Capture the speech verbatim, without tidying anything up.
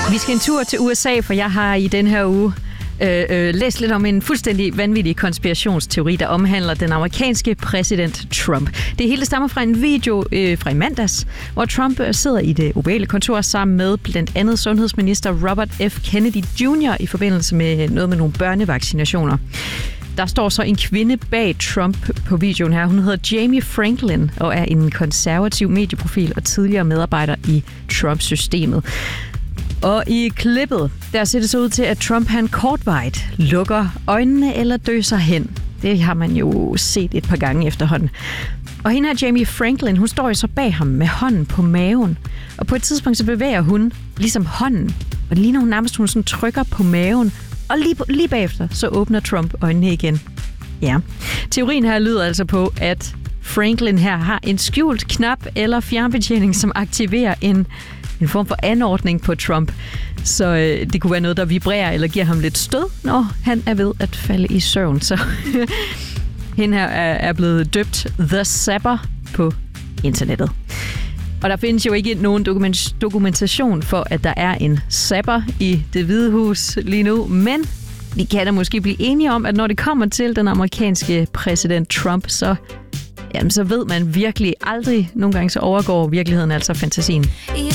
Vi skal en tur til U S A, for jeg har i den her uge øh, øh, læst lidt om en fuldstændig vanvittig konspirationsteori, der omhandler den amerikanske præsident Trump. Det hele stammer fra en video øh, fra i mandags, hvor Trump sidder i det ovale kontor sammen med blandt andet sundhedsminister Robert F. Kennedy junior i forbindelse med noget med nogle børnevaccinationer. Der står så en kvinde bag Trump på videoen her. Hun hedder Jamie Franklin og er en konservativ medieprofil og tidligere medarbejder i Trump-systemet. Og i klippet, der ser det så ud til, at Trump han kortvarigt lukker øjnene eller døser hen. Det har man jo set et par gange efterhånden. Og hende her, Jamie Franklin, hun står jo så bag ham med hånden på maven. Og på et tidspunkt så bevæger hun ligesom hånden. Og det ligner hun nærmest, hun sådan trykker på maven. Og lige, lige bagefter, så åbner Trump øjnene igen. Ja. Teorien her lyder altså på, at Franklin her har en skjult knap eller fjernbetjening, som aktiverer en, en form for anordning på Trump. Så øh, det kunne være noget, der vibrerer eller giver ham lidt stød, når han er ved at falde i søvn. Så hende her er, er blevet døbt The Zapper på internettet. Og der findes jo ikke nogen dokumentation for, at der er en zapper i Det Hvide Hus lige nu, men vi kan da måske blive enige om, at når det kommer til den amerikanske præsident Trump, så, jamen, så ved man virkelig aldrig, nogle gange så overgår virkeligheden altså fantasien.